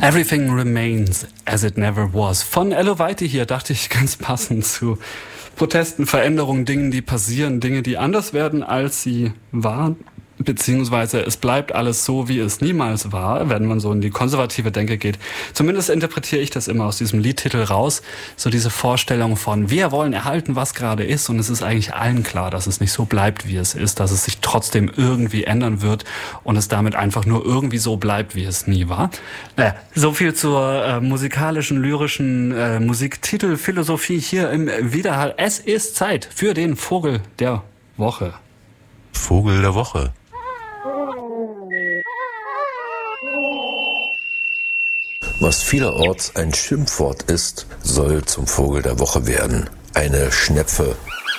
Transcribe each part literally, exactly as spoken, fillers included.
Everything Remains as It Never Was. Von Ello Weite hier, dachte ich, ganz passend zu Protesten, Veränderungen, Dingen, die passieren, Dinge, die anders werden, als sie waren. Beziehungsweise es bleibt alles so, wie es niemals war, wenn man so in die konservative Denke geht. Zumindest interpretiere ich das immer aus diesem Liedtitel raus. So diese Vorstellung von, wir wollen erhalten, was gerade ist. Und es ist eigentlich allen klar, dass es nicht so bleibt, wie es ist, dass es sich trotzdem irgendwie ändern wird und es damit einfach nur irgendwie so bleibt, wie es nie war. Äh, so viel zur äh, musikalischen, lyrischen äh, Musiktitelphilosophie hier im Widerhall. Es ist Zeit für den Vogel der Woche. Vogel der Woche. Was vielerorts ein Schimpfwort ist, soll zum Vogel der Woche werden. Eine Schnepfe.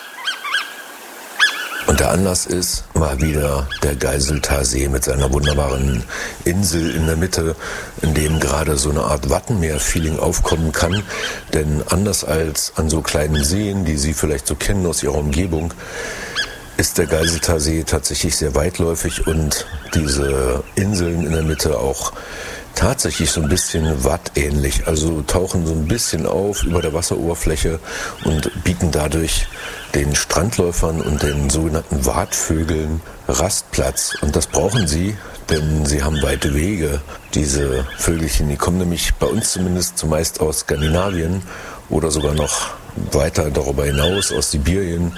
Und der Anlass ist mal wieder der Geiseltharsee mit seiner wunderbaren Insel in der Mitte, in dem gerade so eine Art Wattenmeer-Feeling aufkommen kann. Denn anders als an so kleinen Seen, die Sie vielleicht so kennen aus Ihrer Umgebung, ist der Geiseltharsee tatsächlich sehr weitläufig und diese Inseln in der Mitte auch tatsächlich so ein bisschen wattähnlich, also tauchen so ein bisschen auf über der Wasseroberfläche und bieten dadurch den Strandläufern und den sogenannten Watvögeln Rastplatz. Und das brauchen sie, denn sie haben weite Wege, diese Vögelchen. Die kommen nämlich bei uns zumindest zumeist aus Skandinavien oder sogar noch weiter darüber hinaus aus Sibirien.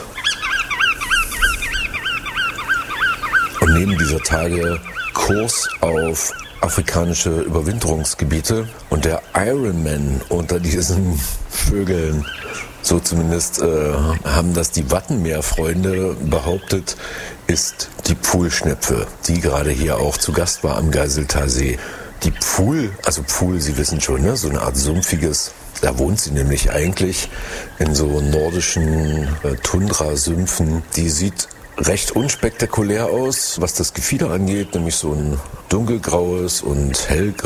Und nehmen dieser Tage Kurs auf afrikanische Überwinterungsgebiete und der Ironman unter diesen Vögeln, so zumindest äh, haben das die Wattenmeerfreunde behauptet, ist die Pfuhlschnepfe, die gerade hier auch zu Gast war am Geiseltharsee. Die Pfuhl, also Pfuhl, Sie wissen schon, ne, so eine Art sumpfiges, da wohnt sie nämlich eigentlich in so nordischen äh, Tundrasümpfen, die sieht recht unspektakulär aus, was das Gefieder angeht, nämlich so ein dunkelgraues und hell